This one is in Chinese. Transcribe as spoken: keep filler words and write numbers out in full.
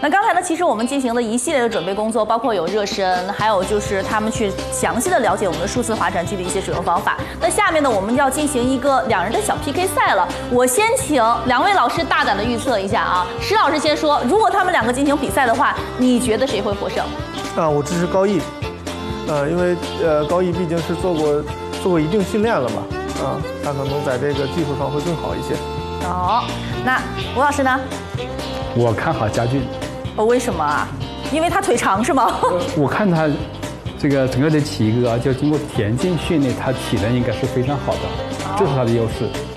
那刚才呢，其实我们进行了一系列的准备工作，包括有热身，还有就是他们去详细的了解我们的数字划船机的一些使用方法。那下面呢，我们要进行一个两人的小 P K 赛了。我先请两位老师大胆的预测一下啊，石老师先说，如果他们两个进行比赛的话，你觉得谁会获胜？ 啊，我支持高毅，呃，因为呃高毅毕竟是做过做过一定训练了嘛，啊，他可能在这个技术上会更好一些。 好，那吴老师呢？ 我看好佳俊。 哦，为什么啊？因为他腿长是吗？ 我看他这个整个的体格啊，就经过田径训练，他体能应该是非常好的，这是他的优势。